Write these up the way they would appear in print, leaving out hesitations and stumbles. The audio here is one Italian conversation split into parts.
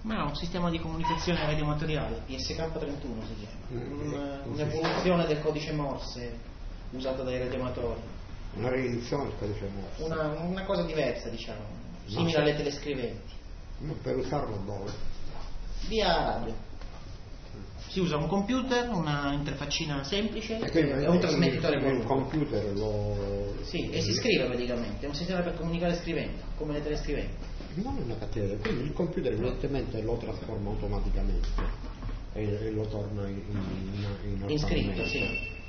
Ma è un sistema di comunicazione radioamatoriale, ISK31 si chiama, un'evoluzione del codice Morse usato dai radioamatori. Una riedizione del codice Morse. Una cosa diversa, diciamo, simile alle telescriventi. Per usarlo dove? Via radio. Si usa un computer, una interfaccina semplice e un trasmettitore qualunque. Il computer lo... Sì, e si scrive praticamente, è un sistema per comunicare scrivendo, come le telescriventi. Non è una cattiva, quindi il computer evidentemente lo trasforma automaticamente e lo torna in scritto, sì.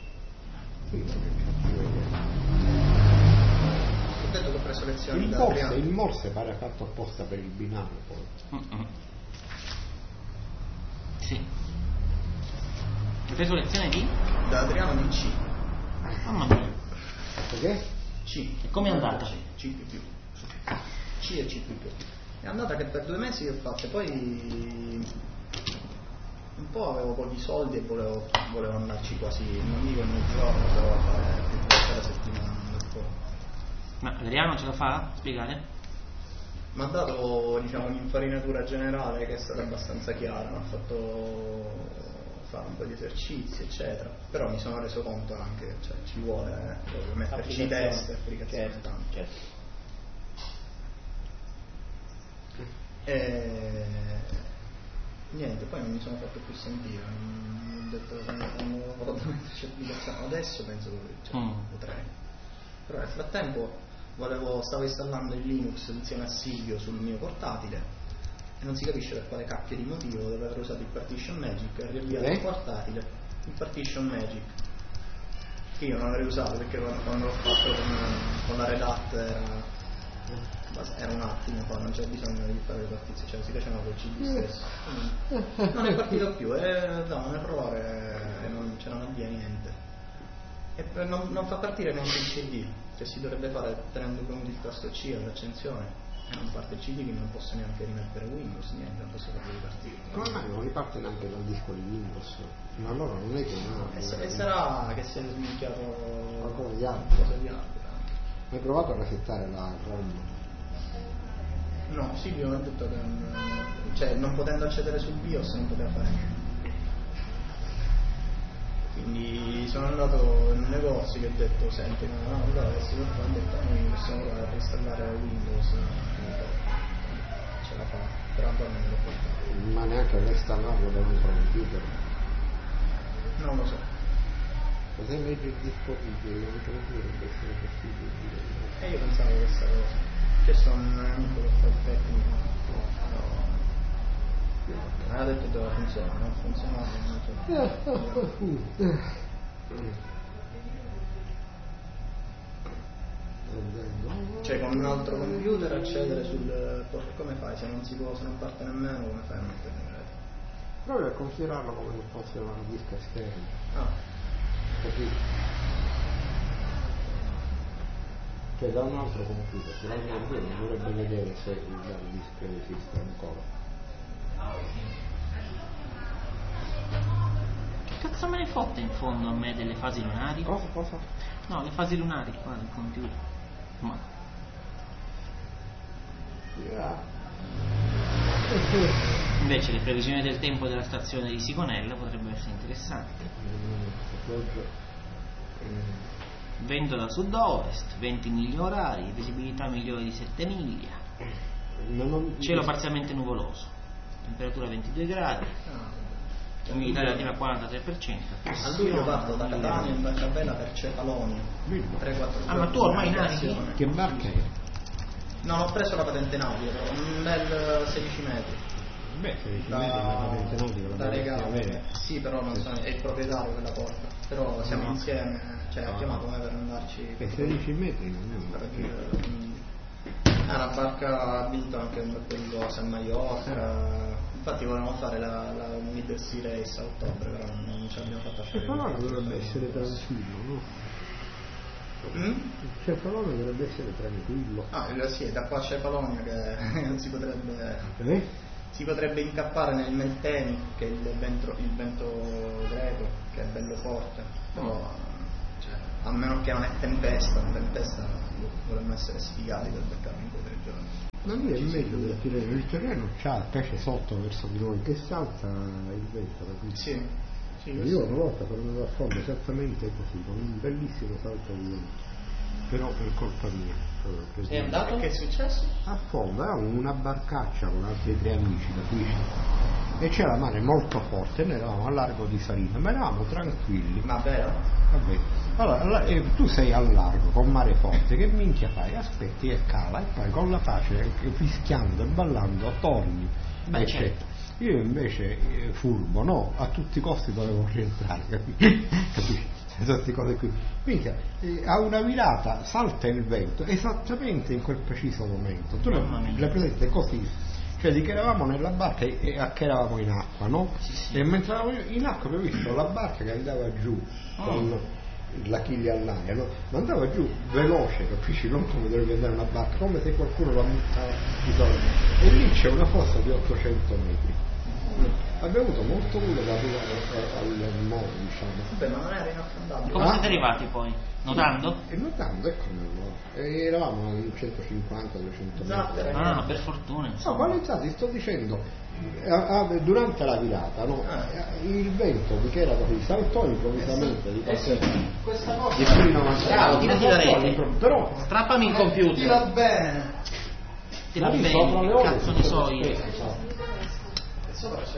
Ho detto che ho preso lezioni da Adriano. Il Morse pare fatto apposta per il binario poi. Sì. Hai preso lezione di? Da Adriano di C. Mamma mia. Perché? C. E come è andata? C++. C e C++. È andata che per 2 mesi ho fatto, poi un po' avevo pochi soldi e volevo andarci quasi, non dico ogni giorno, però fare più volte alla settimana un po'. Ma Adriano ce la fa? Spiegare? Mi ha dato, diciamo, un'infarinatura generale che è stata abbastanza chiara, mi ha fatto fare un po' di esercizi eccetera, però mi sono reso conto anche, cioè ci vuole metterci test, applicazioni, certo. E niente, poi non mi sono fatto più sentire, ho detto non vorrò metterci applicazione, adesso penso che potrei, però nel frattempo stavo installando il Linux insieme a Silvio sul mio portatile e non si capisce per quale cacchio di motivo deve aver usato il Partition Magic e riavviato il portatile, il Partition Magic che io non avrei usato perché quando l'ho fatto con la Red Hat era un attimo, poi non c'era bisogno di fare le partizioni, cioè si faceva col CD stesso, non è partito più, da un errore e non avvia niente e non fa partire neanche il CD che si dovrebbe fare tenendo premuto il tasto C all'accensione e non parte il CD, quindi non posso neanche rimettere Windows, niente, non posso farlo ripartire. Come mai non riparte neanche dal disco di Windows? Ma allora non è che e sarà che si è sminchiato qualcosa di altro. Hai provato a resettare la ROM? No, Silvio mi ha detto che non potendo accedere sul BIOS non poteva fare niente. Quindi sono andato in un negozio che ho detto senti, allora adesso ho detto noi possiamo provare a reinstallare Windows, ce la fa, però ancora non l'ho fatto. Ma neanche a reinstallarlo da un altro computer? Non lo so. Cos'è meglio il disponibile? Non dovrebbe essere possibile. E io pensavo questa cosa. Che sono un amico che fa il tecnico, però ha detto che doveva funzionare, non funzionava, cioè con un altro computer accedere sul come fai? Se non parte nemmeno, come fai a mettere in rete? Proprio a considerarlo come se fosse una disca esterna. Capito? Cioè da un altro computer, se l'altro computer non dovrebbe vedere se il disk esiste ancora. Che cazzo me ne fotte in fondo a me delle fasi lunari? Cosa? No, le fasi lunari qua del computer. Ma invece le previsioni del tempo della stazione di Sigonella potrebbero essere interessanti. Vento da sud-ovest, venti miglia orari, visibilità migliore di 7 miglia, cielo parzialmente nuvoloso, temperatura 22 gradi, umidità relativa al 43%. A luglio parto da Catania in Barcabella per Cefalonia, 3-4 ma tu ormai navi? Che barca è? Non ho preso la patente nautica, un bel 16 metri. Beh, 16 metri la patente nautica da regalo. Sì, però non so, è il proprietario che la porta, però siamo insieme, cioè ha chiamato me per andarci. 16 metri non è un una barca, ha vinto anche un bel po' di cose a Maiorca, infatti volevamo fare la Middle Sea Race a ottobre, però non ci abbiamo fatto fare. Cefalone dovrebbe essere tranquillo, no? Cefalone dovrebbe essere tranquillo. Sì, è da qua a Cefalonia che non si potrebbe si potrebbe incappare nel Meltemi, che è il vento greco, che è bello forte, però a meno che non è tempesta vorremmo essere sfigati per beccarlo in quei 3 giorni. Ma lì è meglio del Tirreno, il Tirreno c'ha il pesce sotto verso di noi che salta il vento, capito? Sì, io una volta sono andato a fondo esattamente così, con un bellissimo salto di vento, però per colpa mia. Sei andato? Che è successo? A fondo avevamo una barcaccia con altri 3 amici da qui e c'era la mare molto forte, noi eravamo a largo di salita, ma eravamo tranquilli. Ma vero? Vabbè. Allora tu sei al largo con mare forte, che minchia fai? Aspetti e cala e poi con la pace fischiando e ballando torni. Eccetera. Io invece furbo, no, a tutti i costi dovevo rientrare, capisci? Queste cose qui. Minchia, a una virata salta il vento esattamente in quel preciso momento. Tu le presente così, cioè di che eravamo nella barca e a che eravamo in acqua, no? Sì. E mentre eravamo in acqua avevo visto la barca che andava giù con la chiglia all'aria, no? Ma andava giù veloce, capisci? Non come dovrebbe andare una barca, come se qualcuno la buttava di solito. E lì c'è una fossa di 800 metri. Abbiamo avuto molto culo da arrivare al molo, diciamo. Vabbè, ma non era inaffondabile. Come siete arrivati poi? Nuotando? E nuotando, eravamo a 150-200 metri. Per fortuna. No, qualizzati, sto dicendo, durante la virata, no? Il vento che era così saltò improvvisamente di questa cosa di prima bravo, tirati la rete. Però strappami il computer. Tira bene. Tira bene, che cazzo ne so io. Sopra c'è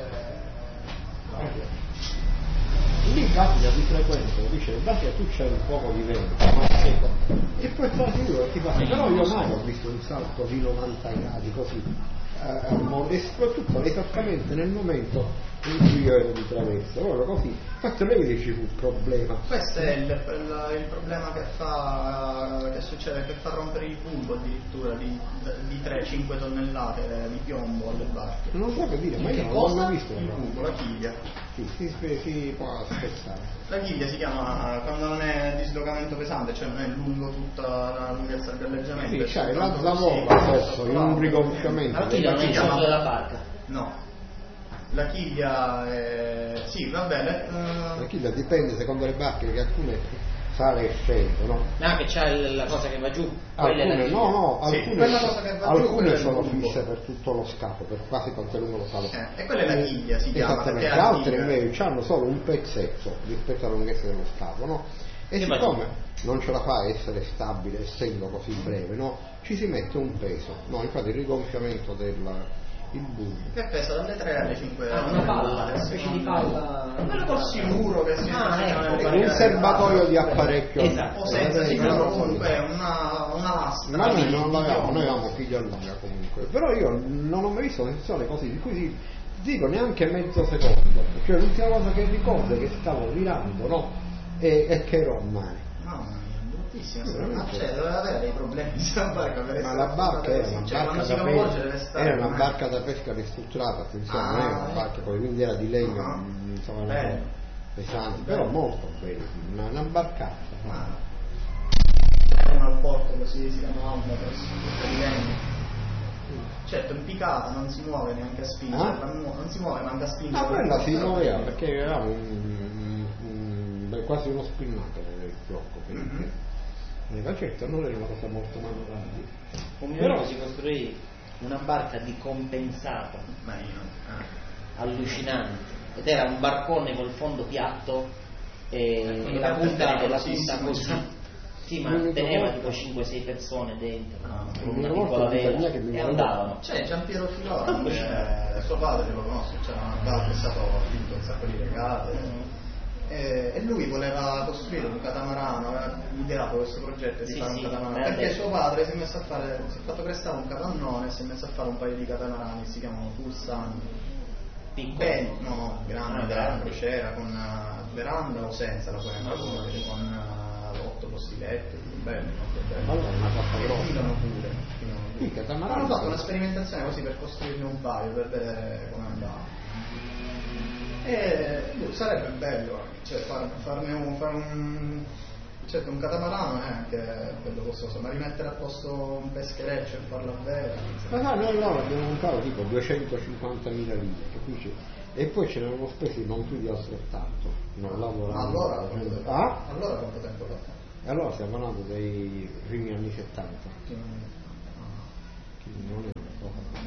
lì capita di frequente, dice guarda tu c'è un poco di vento e poi sta sicuro ti passa, però io mai ho visto un salto di 90 gradi così e soprattutto esattamente nel momento in cui io ero di traverso, proprio così. Infatti lei dice fu un problema. Questo è il problema che succede, che fa rompere il bulbo addirittura di 3-5 tonnellate di piombo alle barche. Non so che dire, ma io non l'ho mai visto. Il bulbo, la chiglia. Si può spezzare. La chiglia si chiama quando non è dislocamento pesante, cioè non è lungo tutta la lunghezza del galleggiamento. Sì, c'è la zavorra adesso, in un rigonfiamento. La chiglia non è il centro della barca. No. La chiglia sì, va bene. La chiglia dipende secondo le barche, che alcune sale e scende, no? Che c'è la cosa che va giù. Alcune no, alcune sono giù, fisse per tutto lo scafo, per quasi quanto è lungo lo scafo. E quella è la chiglia, si chiama. Esattamente, altre invece hanno solo un pezzetto rispetto alla lunghezza dello scafo, no? E siccome non ce la fa a essere stabile essendo così breve, no? Ci si mette un peso, no? Infatti il rigonfiamento il bulbo che pesa dalle 3 alle 5 una palla, una specie di palla, quello col siluro che si un serbatoio di apparecchio, esatto. O senza siluro, comunque è una lastra. Ma noi non l'avevamo, noi avevamo figlia lunga comunque, però io non ho mai visto una situazione così di cui dico neanche mezzo secondo, cioè l'ultima cosa che ricordo è che stavo virando, no? E che ero a mare. Cioè, doveva avere dei problemi ma la barca era una barca da pesca ristrutturata, attenzione, non era una barca quindi era di legno, insomma, pesante, però molto bella, una barcaccia. Era al porto così, si chiama di legno. Certo, impiccata, non si muove neanche a spingere, non si muove neanche a spingere. Ma quella si muoveva perché era quasi uno spinnato nel blocco. Ma certo non era una cosa molto manovabile. Però si costruì una barca di compensato allucinante, ed era un barcone col fondo piatto e la punta così. Sì, ma teneva tipo 5-6 persone dentro, una piccola vela e andavano. C'è Giampiero Filoni, suo padre lo conosce, c'era una barca, è stato vinto un sacco di regate. E lui voleva costruire un catamarano, aveva ideato questo progetto di fare un catamarano, perché suo padre si è fatto prestare un capannone e si è messo a fare un paio di catamarani, si chiamano pulsanti, piccoli, grandi, della crociera, con veranda o senza la con 8 posti letto, belli, allora una cosa grossa. Filano pure. Hanno fatto una sperimentazione così per costruirne un paio, per vedere come andava. E sarebbe bello, cioè farne un catamarano è anche bello costoso, ma rimettere a posto un peschereccio e farlo a vera. Ma noi abbiamo montato tipo 250.000 lire, capisci? E poi ce ne avevamo spesi non più di altrettanto, non lavorando. Allora quanto tempo fa? E allora stiamo parlando dei primi anni 70. Non è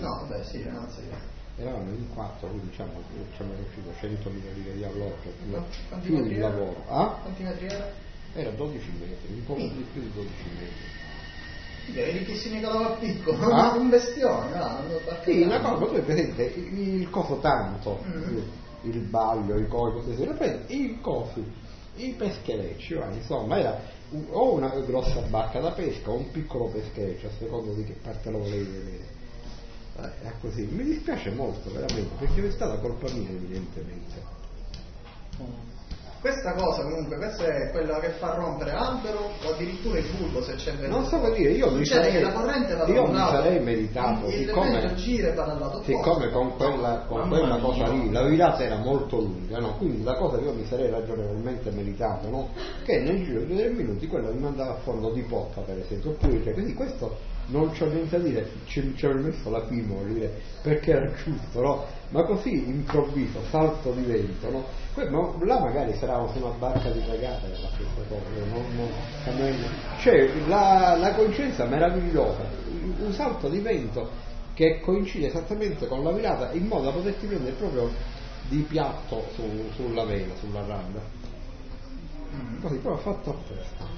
No, vabbè, sì, anzi. Eravamo in 4, quindi diciamo ci hanno riuscito 100.000 lire di allora, cioè più il lavoro. Quanti metri era? Era 12 metri, un po' di più di 12 metri. Eri che si ne calava piccolo, un bestione, no? Sì, una cosa, tu presente il coso tanto, il baglio, i cosi, i cosi, i pescherecci, insomma era o una grossa barca da pesca o un piccolo peschereccio, a seconda di che parte lo volevi vedere. È così, mi dispiace molto veramente, perché è stata colpa mia evidentemente. Questa cosa comunque, questa è quella che fa rompere albero o addirittura il bulbo se c'è vento. Non so che dire, io mi sarei meritato, siccome con quella cosa lì, la virata era molto lunga, no? Quindi la cosa che io mi sarei ragionevolmente meritato, no? Che nel giro di 3 minuti quello mi mandava a fondo di poppa per esempio, oppure cioè, così questo non c'ho niente da dire, ci avevo messo la prima, voglio dire, perché era giusto, no? Ma così improvviso, salto di vento, no? Là magari saravamo su una barca di regata e la stessa cosa, cioè la coincidenza meravigliosa, un salto di vento che coincide esattamente con la virata in modo da poterti prendere proprio di piatto sulla vela, sulla randa. Così poi ho fatto apposta.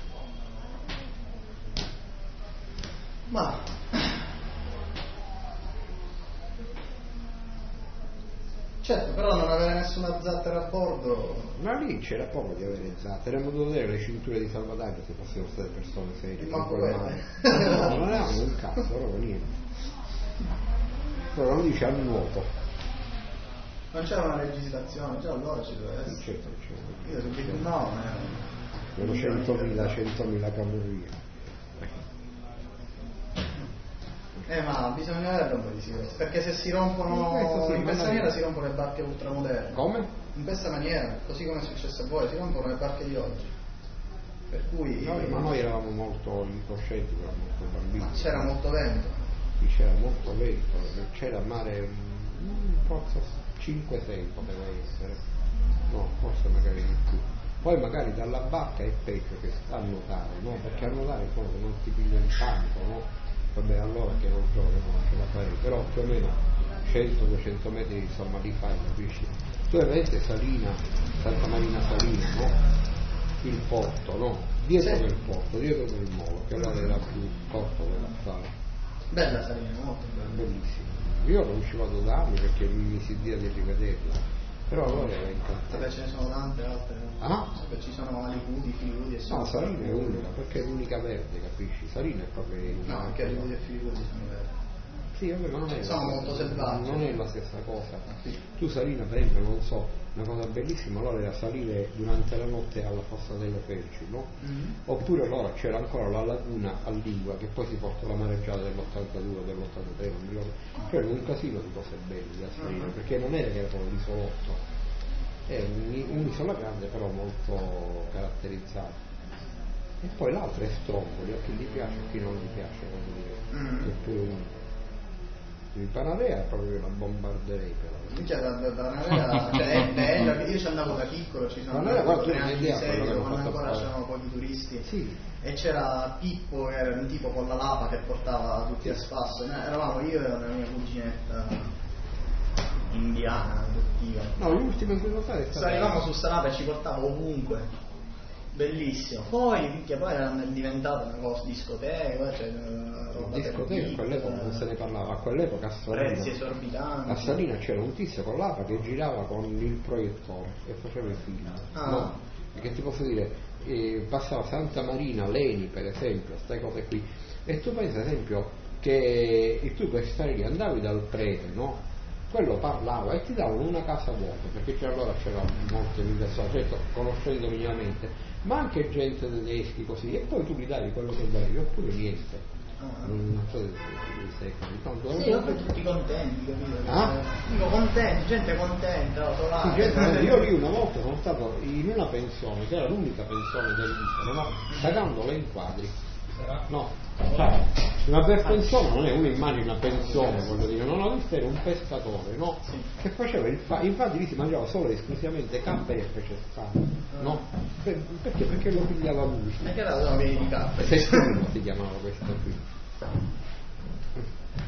Ma certo, però non avere nessuna zattera a bordo. Ma lì c'era poco di avere zattere, avremmo dovuto avere le cinture di salvataggio se fossero state persone serie. Ma non avevamo un cazzo, proprio niente. Però non dice al nuoto. Non c'era una legislazione, già allora ci doveva essere. Certo, c'era. Io dico no, Quello 100.000 camorrie. Ma bisogna avere un po' di sicurezza, perché se si rompono in questa maniera si rompono le barche ultramoderne. Come? In questa maniera, così come è successo a voi, si rompono le barche di oggi. Per cui. Ma noi eravamo molto incoscienti, molto bambini. Ma c'era molto vento. Sì, c'era molto vento, c'era mare forse 5-6 poteva essere. No, forse magari di più. Poi magari dalla barca è peggio che a nuotare, no? Perché a nuotare poi non ti piglia il panico, no? Vabbè, allora che non gioco non ce la farei, però più o meno 100-200 metri insomma li fai, capisci? Tu vedete Salina, Santa Marina Salina, no? Il porto, no? Dietro del porto, dietro del molo, che allora era più corto della strada. Bella Salina, molto bella. Bellissima. Io non ci vado da anni perché mi si dia di rivederla. Però allora era incantante. Vabbè, ce ne sono tante altre. Vabbè, ci sono Alicudi, Filicudi e no, Salina è unica, perché è l'unica verde, capisci? Salina è proprio no, anche Alicudi e Filicudi sono verdi. Sì, vabbè, ma non è sono molto selvaggi. Non è la stessa cosa. Tu Salina, per esempio, non so, una cosa bellissima allora era salire durante la notte alla Fossa delle Felci, no? Oppure allora c'era ancora la laguna a Lingua, che poi si porta la mareggiata dell'82, dell'83, non mi ricordo. C'era un casino di cose belle a Salina, perché non era che era proprio l'isolotto, era un'isola grande però molto caratterizzata. E poi l'altra è Stromboli, a chi gli piace e a chi non gli piace, voglio dire, è pure unico. Il Panarea è proprio una bombarderei per la Panarea, cioè è bella, io ci andavo da piccolo, ci sono andato 3 anni di seguito quando ancora c'erano pochi turisti, sì. E c'era Pippo che era un tipo con la lapa che portava tutti a spasso, eravamo io e la mia cuginetta indiana, adottiva. No, l'ultimo in cui lo sai è stato. Arrivavamo su sta lapa e ci portava ovunque. Bellissimo. Poi era diventata una cosa discoteca, cioè discoteca a quell'epoca non se ne parlava, a quell'epoca a Salina, prezzi esorbitanti. A Salina c'era un tizio con l'apa che girava con il proiettore e faceva il film. No? Perché ti posso dire, passava Santa Marina, Leni per esempio, queste cose qui, e tu pensi ad esempio che tu per stare lì andavi dal prete, no? Quello parlava e ti davano una casa vuota, perché allora c'era molte persone, certo conoscendo minimamente, ma anche gente tedeschi così, e poi tu gli davi quello che volevi oppure niente. Non so se sei contento. Sì, poi tutti contenti, capito? Dico contenti, gente contenta, sì, io lì una volta sono stato in una pensione, che era l'unica pensione dell'isola, no? Pagandolo in quadri. No, cioè, una pensione non è, uno immagina una pensione, voglio dire, non ho visto, era un pescatore, no? Che faceva infatti lì si mangiava solo e esclusivamente capperi e pesce sano, no? Perché? Perché lo pigliava lui. Perché era una via di capperi? Sestino si chiamava questo qui.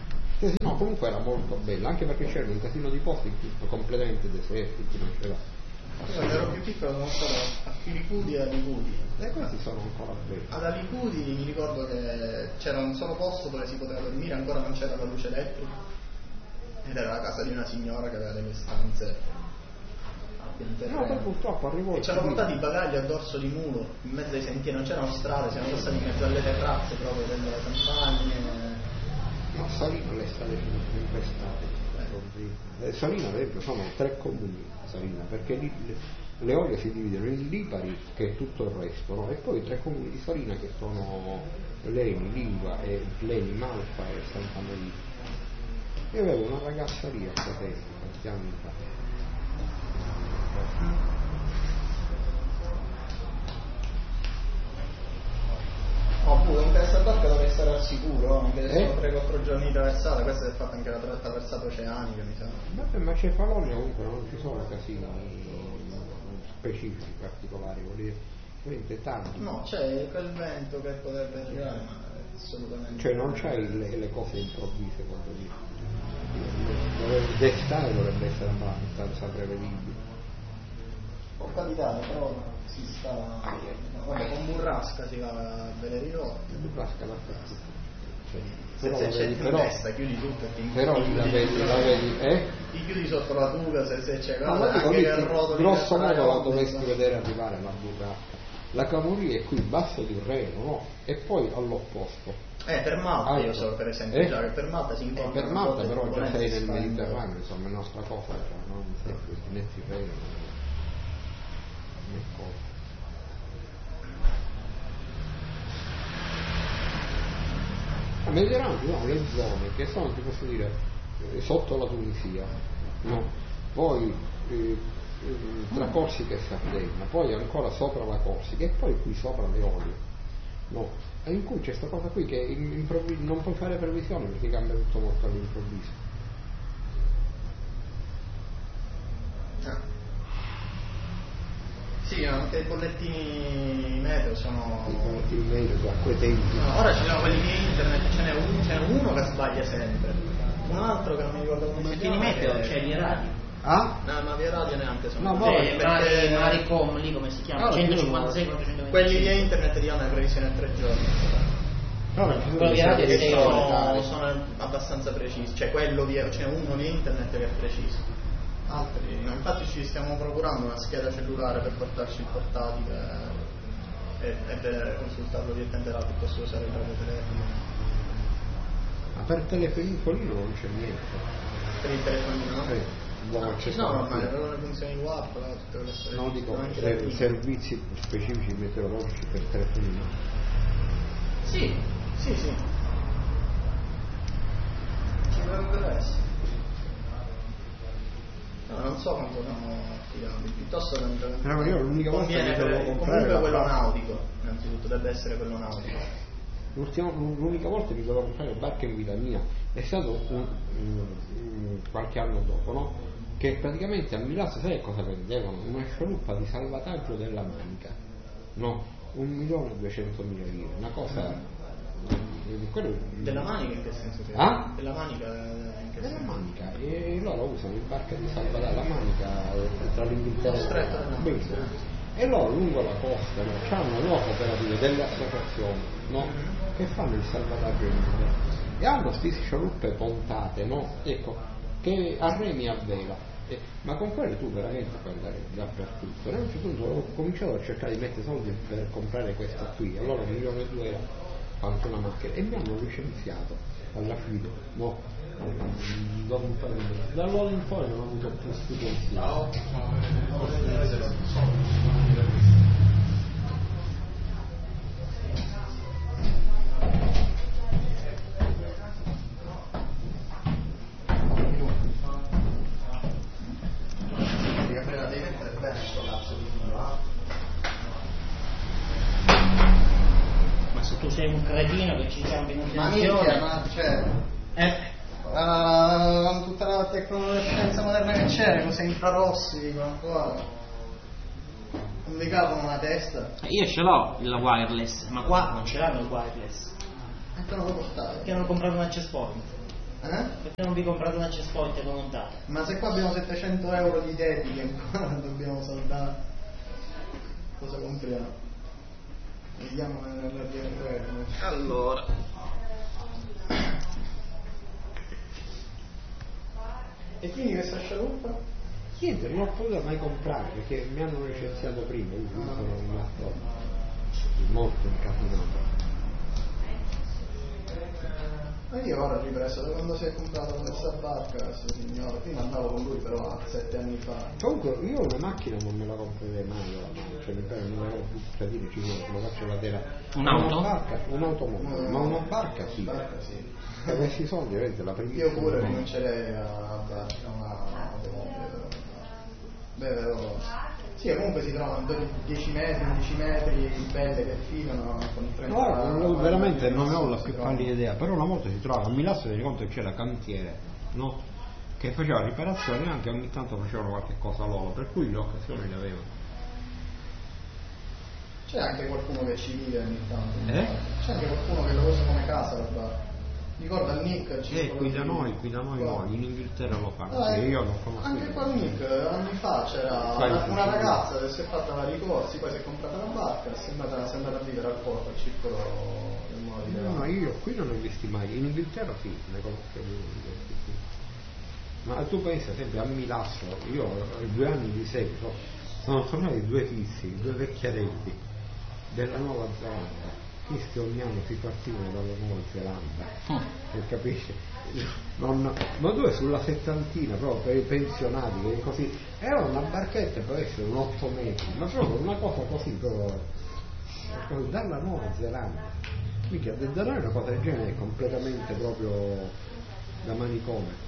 No, comunque era molto bella, anche perché c'era un casino di posti completamente deserti, non c'era. Quando ero più piccolo sono stato a Filipudi e a Lipudi. E questi sono ancora belli. Ad Alipudi mi ricordo che c'era un solo posto dove si poteva dormire, ancora non c'era la luce elettrica. Ed era la casa di una signora che aveva delle stanze. No, poi purtroppo arrivò. E ci hanno portato i bagagli a dorso di mulo, in mezzo ai sentieri, non c'erano strade, siamo passati in mezzo alle terrazze proprio delle campagne. No, Salino le strade sono infestate. Salina ad esempio sono 3 comuni, Salina, perché lì le Olie si dividono in Lipari che è tutto il resto, no? E poi 3 comuni di Salina che sono Leni, Lingua e Leni, Malfa e Santa Maria. Io avevo una ragazza lì a Potenza tanti anni fa. Oppure un testa barca deve stare al sicuro, anche se sono 3-4 giorni di traversata, questa è fatta anche la traversata oceanica, mi sa. Vabbè, ma Cefalonia comunque non ci sono casini specifici, particolari, volete tanti. No, c'è quel vento che potrebbe arrivare, ma assolutamente. Cioè non c'hai le cose improvvise quando dici. D'estate dovrebbe essere abbastanza prevedibile. Può capitare, però si sta. Vabbè, con Burrasca si va a Beleriotto. Burrasca la fa tutto. Se c'è in testa, chiudi tutto e ti però la vedi, ti chiudi sotto la tuga se c'è grosso modo la dovresti vedere arrivare la Burrasca. La Camuria è qui basso di Reno, no? E poi all'opposto. Per Malta io so per esempio già che per Malta si incontra. Per Malta però già sei nel Mediterraneo, insomma è nostra cosa, cioè non né Tirreno né cosa. Il Mediterraneo ci sono le zone che sono, ti posso dire, sotto la Tunisia, no? Poi tra Corsica e Sardegna, poi ancora sopra la Corsica e poi qui sopra le Olie, no? E in cui c'è questa cosa qui che non puoi fare previsioni perché cambia tutto molto all'improvviso. Sì, anche i bollettini meteo sono. I bollettini meteo a quei tempi. No, ora ci sono quelli di internet, ce n'è uno che sbaglia sempre, un altro che non mi ricordo come si chiama. I bollettini meteo c'è via radio. Ah? No, ma via radio neanche sono. No, perché Maricom lì come si chiama? 156 425. Quelli via internet dicono le previsioni a 3 giorni. Quello via radio sono abbastanza precisi, cioè quello c'è uno via internet che è preciso. Altri, no, infatti ci stiamo procurando una scheda cellulare per portarci il portatile e consultarlo direttamente là piuttosto che usare il radiotelefono. Ma per telefonino non c'è niente. Per il telefonino no? No, ormai avevano le funzioni WAP, tutte quelle storie. No, dico servizi specifici meteorologici per telefonino. Sì. Ci dovrebbero essere. No, non so quanto sono affidabili, piuttosto che l'unica volta che comunque quello nautico, innanzitutto deve essere quello nautico. L'unica volta che dovevo comprare barca in vita mia è stato qualche anno dopo, no? Che praticamente a Milano sai cosa vendevano? Una scialuppa di salvataggio della Manica, no? 1.200.000 lire, una cosa. Della Manica in che senso? Della Manica in che senso? Della Manica, e loro usano in barca di salvataggio la Manica tra l'Inghilterra e loro lungo la costa, no? C'hanno l'operative delle associazioni, no? Che fanno il salvataggio in mare e hanno queste scialuppe pontate, no? Ecco, che a remi a vela, ma con quelle tu veramente puoi andare dappertutto. A un certo punto ho cominciato a cercare di mettere soldi per comprare questa qui, allora 1,2 milioni anche una macchina e mi hanno licenziato alla fine, no? Da allora in poi non ho avuto più studiati. Tu sei un cretino che ci chiama in un'intenzione. Ma tutta la tecnologia moderna che c'è, cose infrarossi, dicono qua. Non vi capono la testa. Io ce l'ho il wireless, ma qua non ce l'hanno il wireless. E te lo puoi portare? Perché non ho comprato un access point. Perché non vi comprate una cespotta e lo montate? Ma se qua abbiamo 700 euro di debiti ancora dobbiamo saldare, cosa compriamo? Vediamo nella DRR. Allora, e quindi questa scialuppa? Niente, non l'ho potuta mai comprare perché mi hanno licenziato prima, io sono rimasto molto incasinato. Ma io ora ho ripreso da quando si è comprato questa barca, questo signore, prima andavo con lui però 7 anni fa. Comunque io una macchina non me la comprerei mai, cioè mi pare non la cittadino ci vuole, me la faccio la terra. Un'auto? Un'automobile, ma una barca sì. Barca sì. Per questi soldi vedete la prima. Io pure rinuncerei a barca, un'automobile. Beh, però. Sì, comunque si trovano 10 metri, 11 metri, belle che filano con i 30. No, veramente non ne ho la più pallida idea, però una volta si trovava a Milano, si rende conto che c'era cantiere, no? Che faceva riparazioni e anche ogni tanto facevano qualche cosa loro, per cui le occasioni le avevano. C'è anche qualcuno che ci vive ogni tanto. C'è anche qualcuno che lo usa come casa la barca. Ricorda il Nick? Qui da noi no, in Inghilterra lo fanno, io non conosco. Anche qua il Nick, anni fa c'era una ragazza che si è fatta vari corsi, poi si è comprata la barca e si è andata a vivere al porto, al circolo del modo di No, io qui non ho visti mai, in Inghilterra sì, ne conosco uno. Ma tu pensa sempre a Milazzo, io 2 anni di seguito sono tornati 2 tizi, 2 vecchiaretti della Nuova Zelanda. Questi ogni anno si partivano dalla Nuova Zelanda, capisci? Ma due sulla settantina proprio per i pensionati, così era una barchetta per essere un 8 metri, ma proprio una cosa così proprio dalla Nuova Zelanda. Mica da noi una cosa del genere è completamente proprio da manicomio.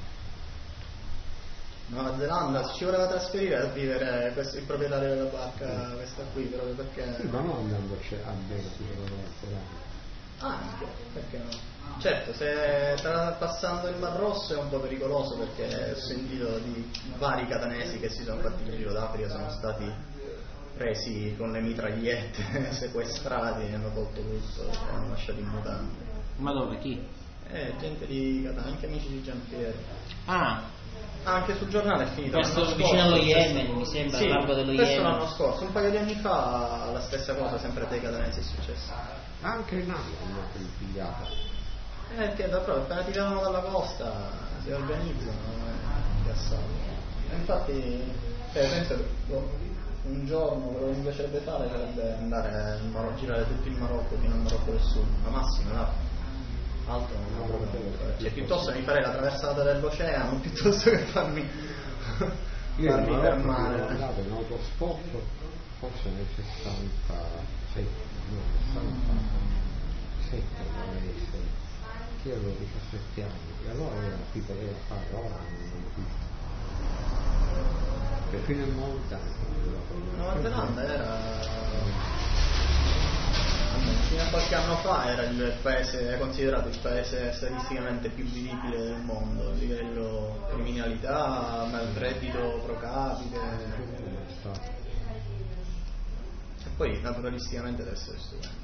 Nuova Zelanda, ci voleva trasferire a vivere il proprietario della barca, questa qui, proprio perché. Sì, ma non andandoci a bere sulla Nuova Zelanda. Anche, perché no? Certo, se passando il Mar Rosso è un po' pericoloso perché ho sentito di vari catanesi che si sono fatti il giro d'Africa, sono stati presi con le mitragliette, sequestrati, hanno tolto tutto, hanno lasciato in mutande. Ma dove? Chi? Gente di Catania, anche amici di Giampiero. Anche sul giornale è finito. Questo vicino allo Yemen, mi sembra, sì, al largo dello questo Yemen. L'anno scorso, un paio di anni fa, la stessa cosa, sempre dei catanesi è successa. Anche in Napoli hanno ripigliata. Che proprio appena ti vedono dalla costa si organizzano e ti assaltano. Infatti, penso un giorno quello che mi piacerebbe fare sarebbe andare a girare tutto il Marocco fino al Marocco del Sud, ma massimo là. Altro non ho proprio fare. Cioè piuttosto mi farei la traversata dell'oceano piuttosto che farmi fermare. Io andato in autosport forse nel 67, doveva essere, che io avevo 17 anni e allora si poteva fare, ora non più. Fino in Nuova Zelanda era fino a qualche anno fa era il paese, è considerato il paese statisticamente più vivibile del mondo a livello criminalità, malreddito pro capite e poi naturalisticamente deve essere stupendo.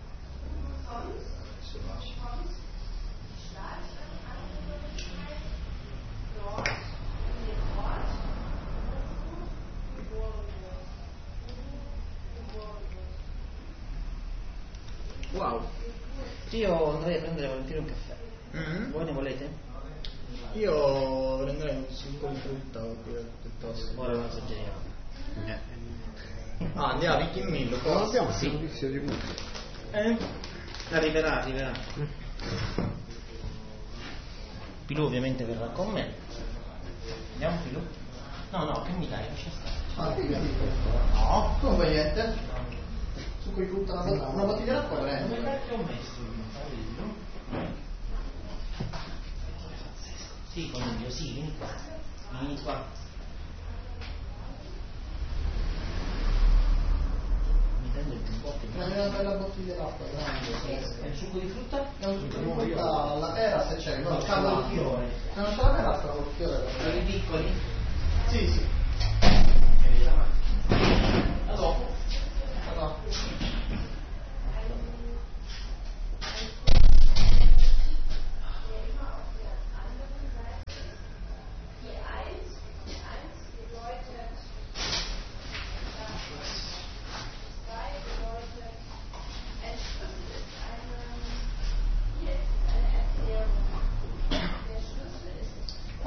Wow. Io andrei a prendere volentieri un caffè. Voi ne volete? Io prenderei un succo di frutta piuttosto. Ora lo assaggiamo. Andiamo a Ricky Millo. Non abbiamo servizio di musica. Arriverà. Pilù ovviamente verrà con me. Andiamo Pilù? No, che mi dai? Lascia stare. No, non vuoi niente? Succo di frutta una bottiglia d'acqua prendo. Come cacchio ho messo il Sì, coniglio, sì, vieni qua. Mi prendo il giubbotto. Una bella bottiglia d'acqua grande. È il succo di frutta? È un succo di frutta, la pera se c'è, no, col fiore. Se non c'è la pera sta col fiore. Quelli piccoli? Sì. A dopo.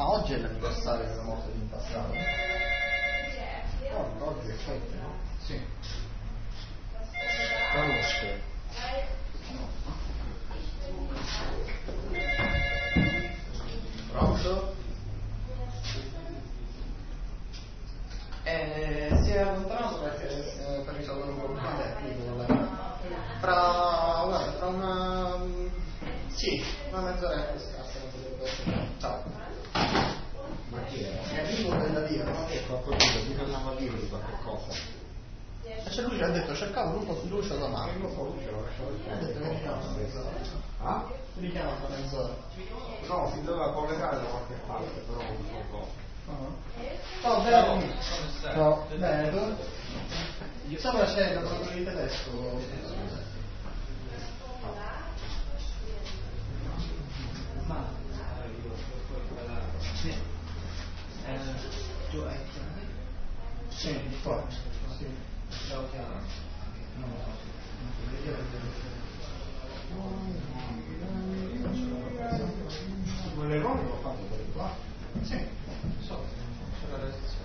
oggi è l'anniversario della morte di Impastato. Oggi è 7, no? Sì. Conosce. Pronto? Si è allontanato perché per risolvere un problema tecnico. Fra una mezz'oretta scarsa non potrebbe essere. Ciao. Ma chi è? È Enrico della Dia, no? Ecco, bisognava dire di qualche cosa. E lui ci ha detto cercavo un po' di luce da mano. Io poi ce l'ho lasciato. Ha detto che richiama fra mezz'ora. Ah? Richiama fra mezz'ora. No, si doveva collegare da qualche parte, però non so cosa. Ciao bene. Ciao. Bene, tu? Sopra c'è il laboratorio di tedesco. Ma sì. Tu hai chiave? Sì, forse. Sì. Ciao chiave. No, ma l'errore l'ho fatto per il qua? sì, so. C'è la restrizione.